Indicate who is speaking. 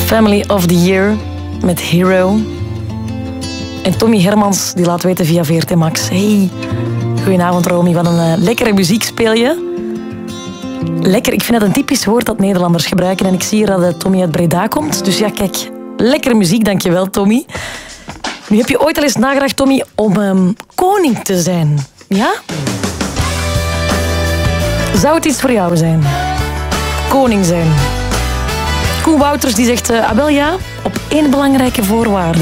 Speaker 1: Family of the Year met Hero. En Tommy Hermans die laat weten via VRT Max. Hey, goedenavond Romy, wat een lekkere muziek speel je. Lekker, ik vind dat een typisch woord dat Nederlanders gebruiken. En ik zie hier dat Tommy uit Breda komt. Dus ja, kijk, lekkere muziek, dankjewel Tommy. Nu heb je ooit al eens nagedacht, Tommy, om koning te zijn? Ja? Zou het iets voor jou zijn? Koning zijn. Koen Wouters die zegt, wel ja, op één belangrijke voorwaarde.